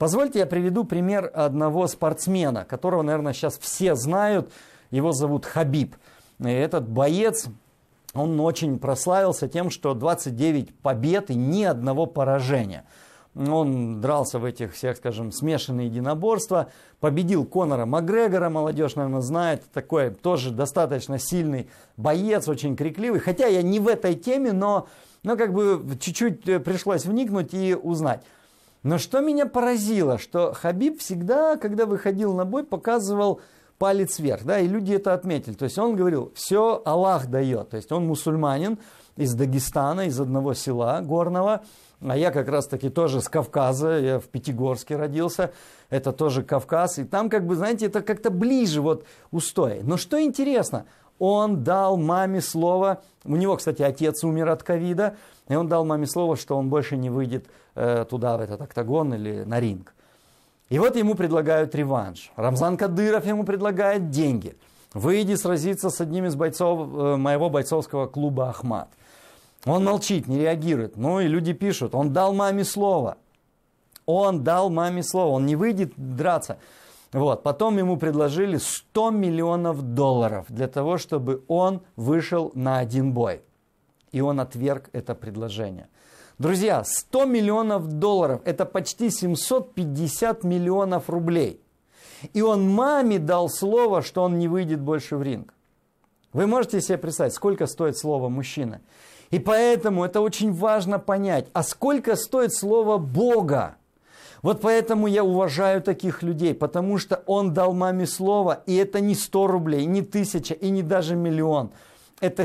Позвольте я приведу пример одного спортсмена, которого, наверное, сейчас все знают. Его зовут Хабиб. И этот боец, он очень прославился тем, что 29 побед и ни одного поражения. Он дрался в этих всех, скажем, смешанные единоборства, победил Конора Макгрегора, молодежь, наверное, знает, такой тоже достаточно сильный боец, очень крикливый. Хотя я не в этой теме, но как бы чуть-чуть пришлось вникнуть и узнать. Но что меня поразило, что Хабиб всегда, когда выходил на бой, показывал палец вверх, да, и люди это отметили. То есть он говорил, все Аллах дает. То есть он мусульманин из Дагестана, из одного села горного. А я как раз таки тоже с Кавказа, я в Пятигорске родился, это тоже Кавказ. И там, как бы, знаете, это как-то ближе вот устои. Но что интересно, он дал маме слово, у него, кстати, отец умер от ковида, и он дал маме слово, что он больше не выйдет туда, в этот октагон или на ринг. И вот ему предлагают реванш. Рамзан Кадыров ему предлагает деньги. Выйди сразиться с одним из бойцов моего бойцовского клуба «Ахмат». Он молчит, не реагирует. Ну и люди пишут, он дал маме слово. Он дал маме слово, он не выйдет драться. Вот. Потом ему предложили $100 миллионов для того, чтобы он вышел на один бой. И он отверг это предложение. Друзья, $100 миллионов это почти 750 миллионов рублей. И он маме дал слово, что он не выйдет больше в ринг. Вы можете себе представить, сколько стоит слово мужчины? И поэтому это очень важно понять, а сколько стоит слово Бога? Вот поэтому я уважаю таких людей, потому что он дал маме слово, и это не 100 рублей, не 1000 и не даже миллион. Это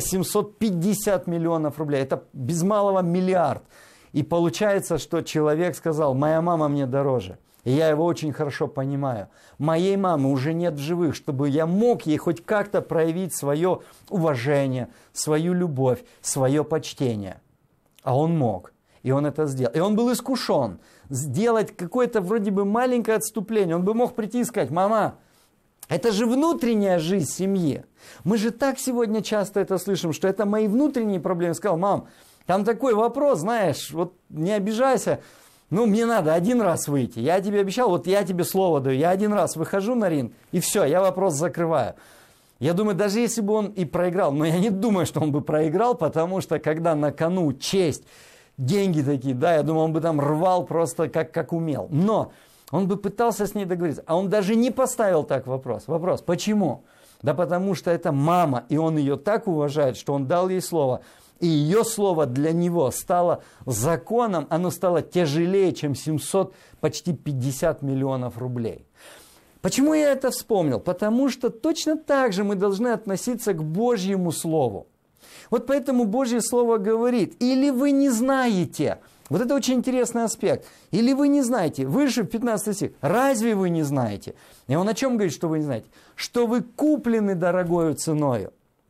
750 миллионов рублей, это без малого миллиард. И получается, что человек сказал, моя мама мне дороже. И я его очень хорошо понимаю. Моей мамы уже нет в живых, чтобы я мог ей хоть как-то проявить свое уважение, свою любовь, свое почтение. А он мог. И он это сделал. И он был искушен сделать какое-то вроде бы маленькое отступление. Он бы мог прийти и сказать, мама, это же внутренняя жизнь семьи. Мы же так сегодня часто это слышим, что это мои внутренние проблемы. Сказал, мам, там такой вопрос, знаешь, вот не обижайся. Ну, мне надо один раз выйти. Я тебе обещал, вот я тебе слово даю. Я один раз выхожу на ринг, и все, я вопрос закрываю. Я думаю, даже если бы он и проиграл, но я не думаю, что он бы проиграл, потому что когда на кону честь, деньги такие, да, я думаю, он бы там рвал просто как умел. Но он бы пытался с ней договориться, а он даже не поставил так вопрос. Вопрос, почему? Да потому что это мама, и он ее так уважает, что он дал ей слово. И ее слово для него стало законом, оно стало тяжелее, чем 700, почти 50 миллионов рублей. Почему я это вспомнил? Потому что точно так же мы должны относиться к Божьему Слову. Вот поэтому Божье Слово говорит, или вы не знаете, вот это очень интересный аспект, или вы не знаете, выше в 15 стих, разве вы не знаете? И он о чем говорит, что вы не знаете? Что вы куплены дорогою ценою.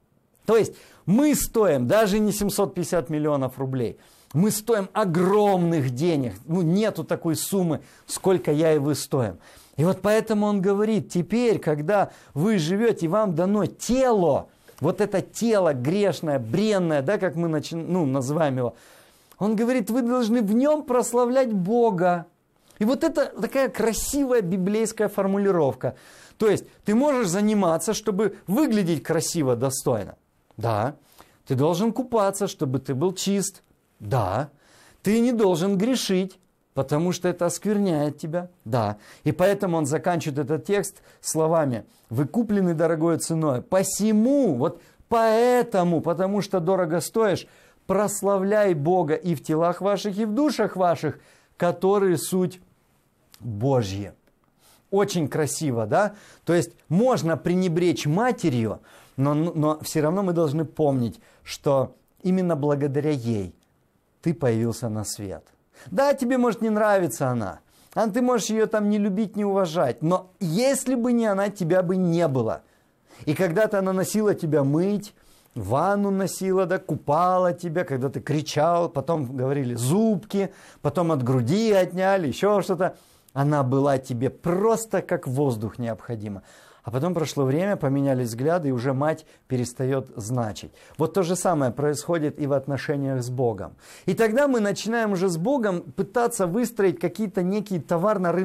То есть мы стоим даже не 750 миллионов рублей, мы стоим огромных денег. Ну, нету такой суммы, сколько я и вы стоим. И вот поэтому он говорит, теперь, когда вы живете, вам дано тело, вот это тело грешное, бренное, да, как мы называем его, он говорит, вы должны в нем прославлять Бога. И вот это такая красивая библейская формулировка. То есть ты можешь заниматься, чтобы выглядеть красиво, достойно. Да. Ты должен купаться, чтобы ты был чист. Да. Ты не должен грешить, потому что это оскверняет тебя. Да. И поэтому он заканчивает этот текст словами «Вы куплены дорогой ценой». Посему, вот поэтому, потому что дорого стоишь, прославляй Бога и в телах ваших, и в душах ваших, которые суть Божьи. Очень красиво, да? То есть можно пренебречь матерью, но все равно мы должны помнить, что именно благодаря ей ты появился на свет. Да, тебе может не нравиться она, а ты можешь ее там не любить, не уважать, но если бы не она, тебя бы не было. И когда-то она носила тебя мыть, ванну носила, да, купала тебя, когда ты кричал, потом говорили зубки, потом от груди отняли, еще что-то. Она была тебе просто как воздух необходима. А потом прошло время, поменялись взгляды, и уже мать перестает значить. Вот то же самое происходит и в отношениях с Богом. И тогда мы начинаем уже с Богом пытаться выстроить какие-то некие товарно-рыночные